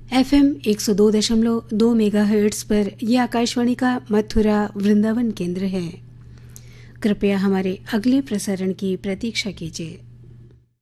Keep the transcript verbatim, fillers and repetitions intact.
FM एक सौ दो दशमलव दो मेगाहर्ट्ज़ पर यह आकाशवाणी का मथुरा वृंदावन केंद्र है। कृपया हमारे अगले प्रसारण की प्रतीक्षा कीजिए।